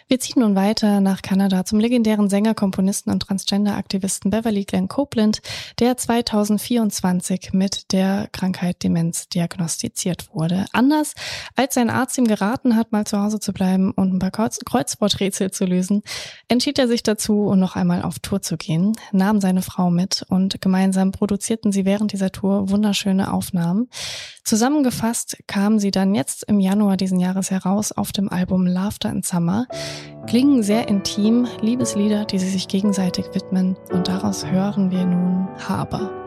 Wir ziehen nun weiter nach Kanada zum legendären Sänger, Komponisten und Transgender-Aktivisten Beverly Glenn Copeland, der 2024 mit der Krankheit Demenz diagnostiziert wurde. Anders als sein Arzt ihm geraten hat, mal zu Hause zu bleiben und ein paar Kreuzworträtsel zu lösen, entschied er sich dazu, noch einmal auf Tour zu gehen, nahm seine Frau mit und gemeinsam produzierten sie während dieser Tour wunderschöne Aufnahmen. Zusammengefasst kamen sie dann jetzt im Januar diesen Jahres heraus auf dem Album Laughter in Summer. Klingen sehr intim, Liebeslieder, die sie sich gegenseitig widmen, und daraus hören wir nun Harbor.